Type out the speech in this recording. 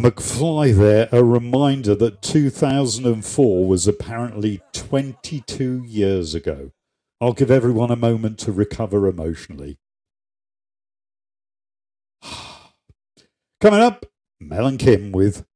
McFly there, a reminder that 2004 was apparently 22 years ago. I'll give everyone a moment to recover emotionally. Coming up, Mel and Kim with